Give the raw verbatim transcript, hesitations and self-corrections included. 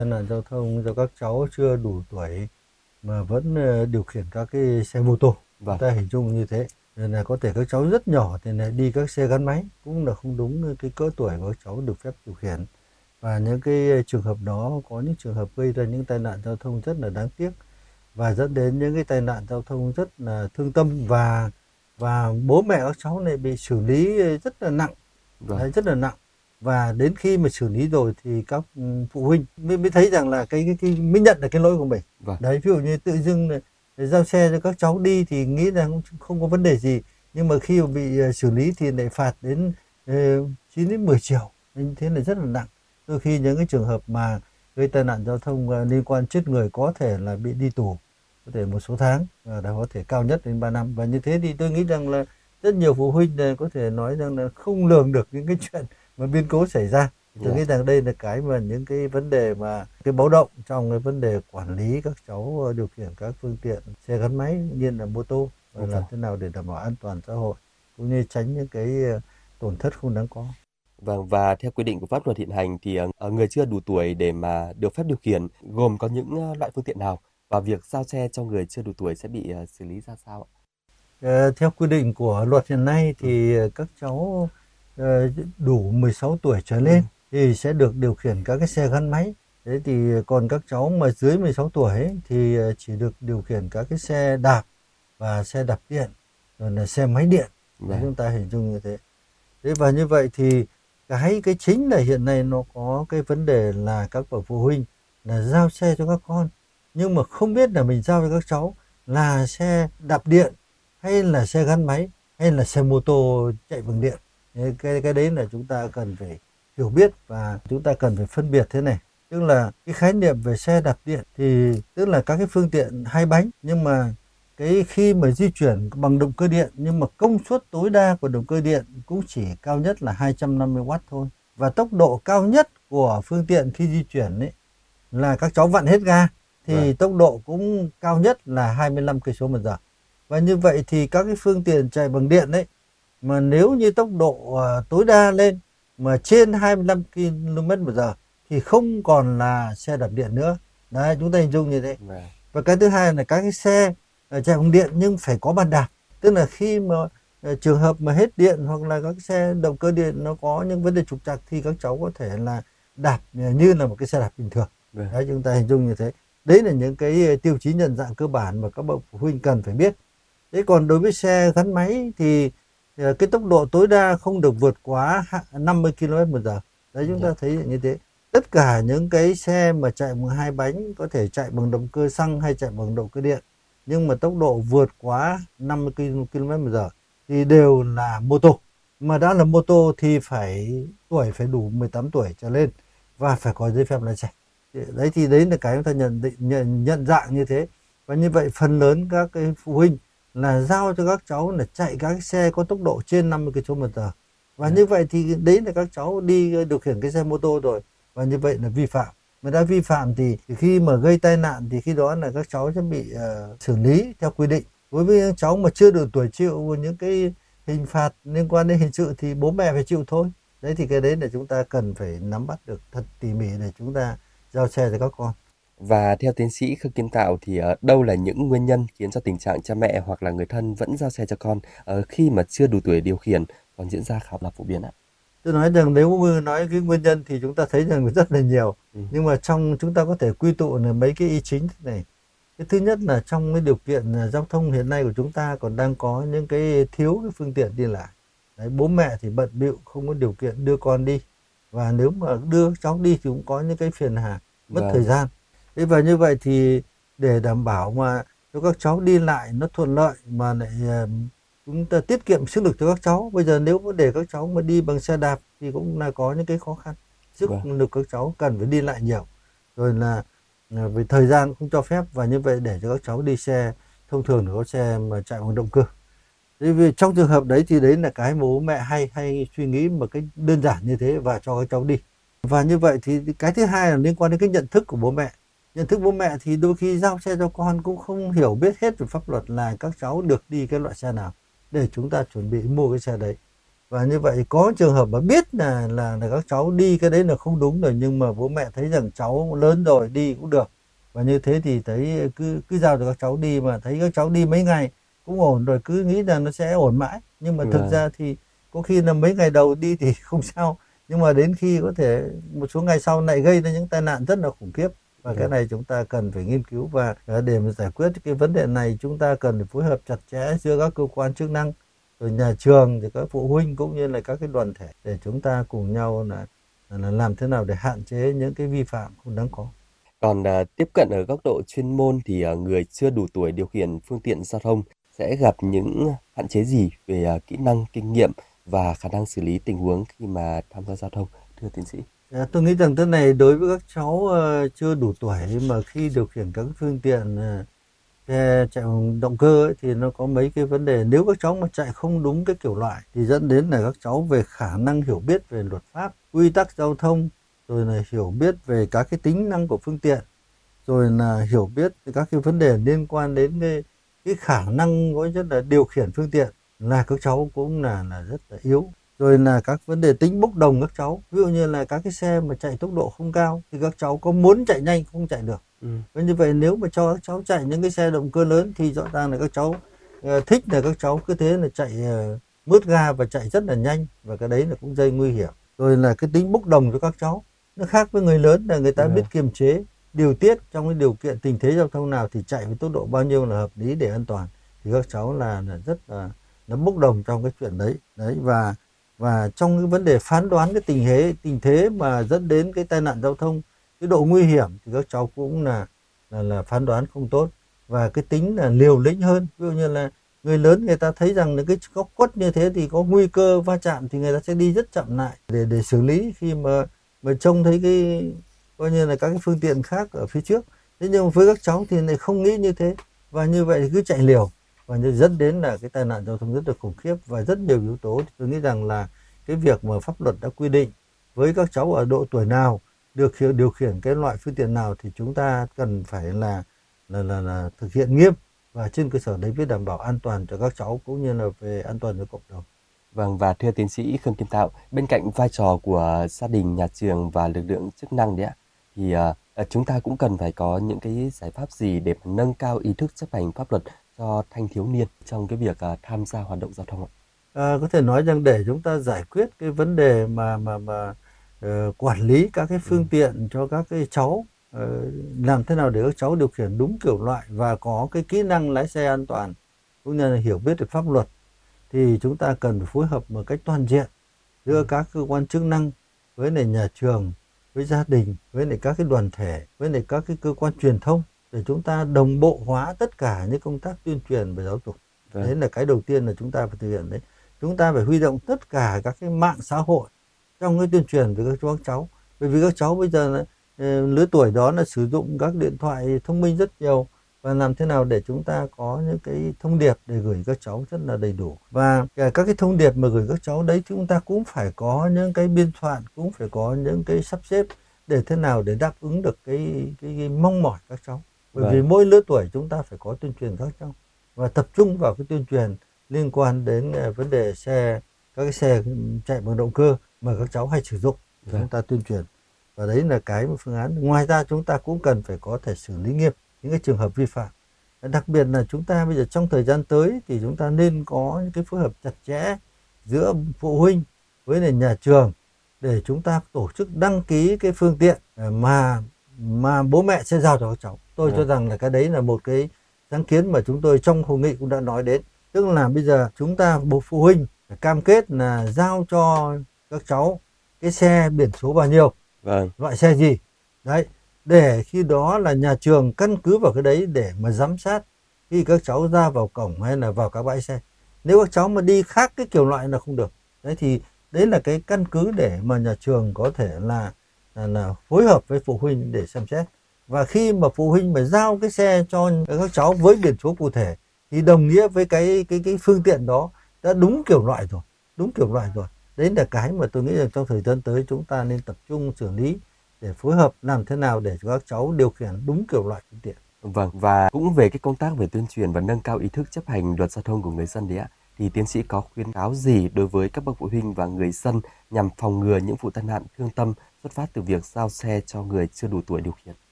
Tai nạn giao thông do các cháu chưa đủ tuổi mà vẫn ờ, điều khiển các cái xe mô tô. Vâng, Ta hình dung như thế. Rồi là có thể các cháu rất nhỏ thì lại đi các xe gắn máy cũng là không đúng cái cỡ tuổi của các cháu được phép điều khiển. Và những cái trường hợp đó có những trường hợp gây ra những tai nạn giao thông rất là đáng tiếc và dẫn đến những cái tai nạn giao thông rất là thương tâm, và và bố mẹ các cháu này bị xử lý rất là nặng. vâng, Đấy, rất là nặng. Và đến khi mà xử lý rồi thì các ừ, phụ huynh mới, mới thấy rằng là cái, cái cái mới nhận được cái lỗi của mình. vâng, Đấy, ví dụ như tự dưng này, giao xe cho các cháu đi thì nghĩ rằng không, không có vấn đề gì, nhưng mà khi mà bị ờ, xử lý thì lại phạt đến uh, chín đến mười triệu. Như thế là rất là nặng. Đôi khi những cái trường hợp mà gây tai nạn giao thông uh, liên quan chết người có thể là bị đi tù, có thể một số tháng, và đã có thể cao nhất đến ba năm. Và như thế thì tôi nghĩ rằng là rất nhiều phụ huynh này có thể nói rằng là không lường được những cái chuyện mà biến cố xảy ra. Tôi dạ, nghĩ rằng đây là cái mà những cái vấn đề mà cái báo động trong cái vấn đề quản lý các cháu điều khiển các phương tiện xe gắn máy như là mô tô, và làm vâng. thế nào để đảm bảo an toàn xã hội cũng như tránh những cái ờ, tổn thất không đáng có. Vâng, và theo quy định của pháp luật hiện hành thì ờ, ờ, người chưa đủ tuổi để mà được phép điều khiển gồm có những ờ, loại phương tiện nào, và việc giao xe cho người chưa đủ tuổi sẽ bị ờ, xử lý ra sao ạ? Ờ, Theo quy định của luật hiện nay Ừ, thì các cháu ờ, đủ mười sáu tuổi trở ừ, lên thì sẽ được điều khiển các cái xe gắn máy. Thế thì còn các cháu mà dưới mười sáu tuổi ấy, thì ờ, chỉ được điều khiển các cái xe đạp và xe đạp điện, rồi là xe máy điện. Đấy, vâng, chúng ta hình dung như thế. Thế và như vậy thì cái cái chính là hiện nay nó có cái vấn đề là các bậc phụ huynh là giao xe cho các con, nhưng mà không biết là mình giao cho các cháu là xe đạp điện hay là xe gắn máy hay là xe mô tô chạy bằng điện. Cái cái đấy là chúng ta cần phải hiểu biết, và chúng ta cần phải phân biệt thế này. Tức là cái khái niệm về xe đạp điện thì tức là các cái phương tiện hai bánh, nhưng mà cái khi mà di chuyển bằng động cơ điện, nhưng mà công suất tối đa của động cơ điện cũng chỉ cao nhất là hai trăm năm mươi oát thôi, và tốc độ cao nhất của phương tiện khi di chuyển ấy là các cháu vặn hết ga vâng, thì tốc độ cũng cao nhất là hai mươi lăm cây số một giờ. Và như vậy thì các cái phương tiện chạy bằng điện đấy, mà nếu như tốc độ uh, tối đa lên mà trên hai mươi lăm ki lô mét một giờ thì không còn là xe đạp điện nữa. Đấy, chúng ta hình dung như thế. vâng, Và cái thứ hai là các cái xe uh, chạy bằng điện nhưng phải có bàn đạp. Tức là khi mà uh, trường hợp mà hết điện hoặc là các xe động cơ điện nó có những vấn đề trục trặc thì các cháu có thể là đạp như là một cái xe đạp bình thường. vâng, Đấy, chúng ta hình dung như thế. Đấy là những cái tiêu chí nhận dạng cơ bản mà các bậc phụ huynh cần phải biết. Thế còn đối với xe gắn máy thì ờ, cái tốc độ tối đa không được vượt quá năm mươi ki lô mét một giờ. Đấy, chúng dạ, ta thấy như thế. Tất cả những cái xe mà chạy bằng hai bánh, có thể chạy bằng động cơ xăng hay chạy bằng động cơ điện, nhưng mà tốc độ vượt quá năm mươi ki lô mét một giờ thì đều là mô tô. Mà đã là mô tô thì phải tuổi phải đủ mười tám tuổi trở lên và phải có giấy phép lái xe. Đấy thì đấy là cái chúng ta nhận định nhận, nhận dạng như thế. Và như vậy phần lớn các cái phụ huynh là giao cho các cháu là chạy các xe có tốc độ trên năm mươi ki lô mét một giờ. Và dạ, như vậy thì đấy là các cháu đi điều khiển cái xe mô tô rồi, và như vậy là vi phạm. Mà đã vi phạm thì, thì khi mà gây tai nạn thì khi đó là các cháu sẽ bị uh, xử lý theo quy định. Đối với các cháu mà chưa được tuổi chịu những cái hình phạt liên quan đến hình sự thì bố mẹ phải chịu thôi. Đấy thì cái đấy là chúng ta cần phải nắm bắt được thật tỉ mỉ để chúng ta giao xe cho các con. Và theo tiến sĩ Khương Kim Tạo thì ờ, đâu là những nguyên nhân khiến cho tình trạng cha mẹ hoặc là người thân vẫn giao xe cho con ờ, khi mà chưa đủ tuổi điều khiển còn diễn ra khá là phổ biến ạ? Tôi nói rằng nếu mà nói cái nguyên nhân thì chúng ta thấy rằng rất là nhiều. Ừ, Nhưng mà trong chúng ta có thể quy tụ là mấy cái ý chính thế này. Cái thứ nhất là trong cái điều kiện à, giao thông hiện nay của chúng ta còn đang có những cái thiếu cái phương tiện đi lại. Đấy, bố mẹ thì bận bịu không có điều kiện đưa con đi. Và nếu mà đưa cháu đi thì cũng có những cái phiền hà, mất thời vâng, gian. Thế và như vậy thì để đảm bảo mà cho các cháu đi lại nó thuận lợi mà lại à, chúng ta tiết kiệm sức lực cho các cháu. Bây giờ nếu mà để các cháu mà đi bằng xe đạp thì cũng là có những cái khó khăn. Sức vâng, lực các cháu cần phải đi lại nhiều. Rồi là à, vì thời gian không cho phép, và như vậy để cho các cháu đi xe thông thường là có xe mà chạy bằng động cơ. Thế vì trong trường hợp đấy thì đấy là cái bố mẹ hay hay suy nghĩ một cách đơn giản như thế và cho các cháu đi. Và như vậy thì cái thứ hai là liên quan đến cái nhận thức của bố mẹ. Nhận thức bố mẹ thì đôi khi giao xe cho con cũng không hiểu biết hết về pháp luật là các cháu được đi cái loại xe nào để chúng ta chuẩn bị mua cái xe đấy. Và như vậy có trường hợp mà biết là là là các cháu đi cái đấy là không đúng rồi, nhưng mà bố mẹ thấy rằng cháu lớn rồi đi cũng được, và như thế thì thấy cứ cứ giao cho các cháu đi, mà thấy các cháu đi mấy ngày cũng ổn rồi, cứ nghĩ là nó sẽ ổn mãi. Nhưng mà thực Vâng. ra thì có khi là mấy ngày đầu đi thì không sao, nhưng mà đến khi có thể một số ngày sau lại gây ra những tai nạn rất là khủng khiếp. Và cái Vâng. này chúng ta cần phải nghiên cứu, và để mà giải quyết cái vấn đề này chúng ta cần phải phối hợp chặt chẽ giữa các cơ quan chức năng, rồi nhà trường, rồi các phụ huynh cũng như là các cái đoàn thể, để chúng ta cùng nhau là, là làm thế nào để hạn chế những cái vi phạm không đáng có. Còn à, tiếp cận ở góc độ chuyên môn thì à, người chưa đủ tuổi điều khiển phương tiện giao thông sẽ gặp những hạn chế gì về à, kỹ năng, kinh nghiệm và khả năng xử lý tình huống khi mà tham gia giao thông, thưa tiến sĩ? À, tôi nghĩ rằng thế này, đối với các cháu uh, chưa đủ tuổi mà khi điều khiển các phương tiện uh, xe chạy bằng động cơ ấy, thì nó có mấy cái vấn đề. Nếu các cháu mà chạy không đúng cái kiểu loại thì dẫn đến là các cháu về khả năng hiểu biết về luật pháp, quy tắc giao thông, rồi là hiểu biết về các cái tính năng của phương tiện, rồi là hiểu biết về các cái vấn đề liên quan đến cái, cái khả năng có nhất là điều khiển phương tiện, là các cháu cũng là là rất là yếu. Rồi là các vấn đề tính bốc đồng các cháu, ví dụ như là các cái xe mà chạy tốc độ không cao thì các cháu có muốn chạy nhanh không chạy được. Ừ. Và như vậy nếu mà cho các cháu chạy những cái xe động cơ lớn thì rõ ràng là các cháu uh, thích là các cháu cứ thế là chạy uh, mướt ga và chạy rất là nhanh, và cái đấy là cũng gây nguy hiểm. Rồi là cái tính bốc đồng cho các cháu, nó khác với người lớn là người ta biết Vâng. kiềm chế, điều tiết trong cái điều kiện tình thế giao thông nào thì chạy với tốc độ bao nhiêu là hợp lý để an toàn, thì các cháu là, là rất là nó bốc đồng trong cái chuyện đấy. Đấy, và và trong cái vấn đề phán đoán cái tình thế tình thế mà dẫn đến cái tai nạn giao thông, cái độ nguy hiểm thì các cháu cũng là là, là phán đoán không tốt, và cái tính là liều lĩnh hơn. Ví dụ như là người lớn người ta thấy rằng là cái góc khuất như thế thì có nguy cơ va chạm thì người ta sẽ đi rất chậm lại để để xử lý khi mà mà trông thấy cái coi như là các cái phương tiện khác ở phía trước. Thế nhưng mà với các cháu thì lại không nghĩ như thế, và như vậy thì cứ chạy liều, và như dẫn đến là cái tai nạn giao thông rất là khủng khiếp và rất nhiều yếu tố. Thì tôi nghĩ rằng là cái việc mà pháp luật đã quy định với các cháu ở độ tuổi nào được điều khiển cái loại phương tiện nào thì chúng ta cần phải là là là, là thực hiện nghiêm, và trên cơ sở đấy mới đảm bảo an toàn cho các cháu cũng như là về an toàn cho cộng đồng. Vâng, và thưa tiến sĩ Khương Kim Tạo, bên cạnh vai trò của gia đình, nhà trường và lực lượng chức năng đấy ạ, thì à, chúng ta cũng cần phải có những cái giải pháp gì để mà nâng cao ý thức chấp hành pháp luật cho thanh thiếu niên trong cái việc à, tham gia hoạt động giao thông ạ? À, có thể nói rằng để chúng ta giải quyết cái vấn đề mà mà mà uh, quản lý các cái Ừ. phương tiện cho các cái cháu, uh, làm thế nào để các cháu điều khiển đúng kiểu loại và có cái kỹ năng lái xe an toàn cũng như là hiểu biết về pháp luật, thì chúng ta cần phải phối hợp một cách toàn diện Ừ. giữa các cơ quan chức năng với lại nhà trường, với gia đình, với lại các cái đoàn thể, với lại các cái cơ quan truyền thông, để chúng ta đồng bộ hóa tất cả những công tác tuyên truyền và giáo dục. Vâng. Đấy là cái đầu tiên là chúng ta phải thực hiện đấy. Chúng ta phải huy động tất cả các cái mạng xã hội trong cái tuyên truyền với các cháu, bởi vì các cháu bây giờ là, lứa tuổi đó là sử dụng các điện thoại thông minh rất nhiều, và làm thế nào để chúng ta có những cái thông điệp để gửi các cháu rất là đầy đủ. Và các cái thông điệp mà gửi các cháu đấy chúng ta cũng phải có những cái biên soạn, cũng phải có những cái sắp xếp để thế nào để đáp ứng được cái, cái, cái mong mỏi các cháu. Bởi Vâng. vì mỗi lứa tuổi chúng ta phải có tuyên truyền khác nhau, và tập trung vào cái tuyên truyền liên quan đến vấn đề xe, các cái xe chạy bằng động cơ mà các cháu hay sử dụng để Vâng. chúng ta tuyên truyền. Và đấy là cái một phương án. Ngoài ra chúng ta cũng cần phải có thể xử lý nghiêm những cái trường hợp vi phạm. Đặc biệt là chúng ta bây giờ trong thời gian tới thì chúng ta nên có những cái phối hợp chặt chẽ giữa phụ huynh với lại nhà trường, để chúng ta tổ chức đăng ký cái phương tiện mà mà bố mẹ sẽ giao cho các cháu. Tôi Vâng. cho rằng là cái đấy là một cái sáng kiến mà chúng tôi trong hội nghị cũng đã nói đến. Tức là bây giờ chúng ta bộ phụ huynh phải cam kết là giao cho các cháu cái xe biển số bao nhiêu, Vâng. loại xe gì. Đấy, để khi đó là nhà trường căn cứ vào cái đấy để mà giám sát khi các cháu ra vào cổng hay là vào các bãi xe. Nếu các cháu mà đi khác cái kiểu loại là không được. Đấy thì đấy là cái căn cứ để mà nhà trường có thể là là, là phối hợp với phụ huynh để xem xét. Và khi mà phụ huynh mà giao cái xe cho các cháu với biển số cụ thể thì đồng nghĩa với cái cái cái phương tiện đó đã đúng kiểu loại rồi, đúng kiểu loại rồi. Đấy là cái mà tôi nghĩ rằng trong thời gian tới chúng ta nên tập trung xử lý, để phối hợp làm thế nào để cho các cháu điều khiển đúng kiểu loại phương tiện. Vâng, và cũng về cái công tác về tuyên truyền và nâng cao ý thức chấp hành luật giao thông của người dân đấy ạ, thì tiến sĩ có khuyến cáo gì đối với các bậc phụ huynh và người dân nhằm phòng ngừa những vụ tai nạn thương tâm xuất phát từ việc giao xe cho người chưa đủ tuổi điều khiển?